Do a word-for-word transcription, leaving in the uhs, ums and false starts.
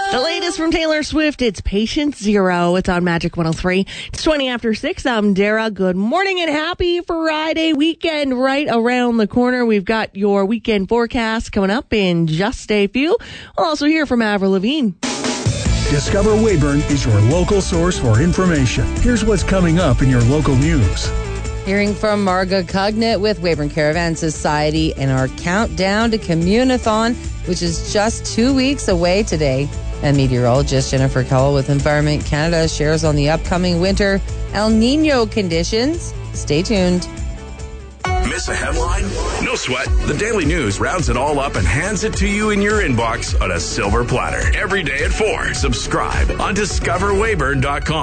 The latest from Taylor Swift, it's Patient Zero. It's on Magic one oh three. It's twenty after six. I'm Dara. Good morning and happy Friday weekend right around the corner. We've got your weekend forecast coming up in just a few. We'll also hear from Avril Lavigne. Discover Weyburn is your local source for information. Here's what's coming up in your local news. Hearing from Marga Cognit with Weyburn Caravan Society and our countdown to Communathon, which is just two weeks away today. And meteorologist Jennifer Cowell with Environment Canada shares on the upcoming winter El Nino conditions. Stay tuned. Miss a headline? No sweat. The Daily News rounds it all up and hands it to you in your inbox on a silver platter. Every day at four. Subscribe on discover weyburn dot com.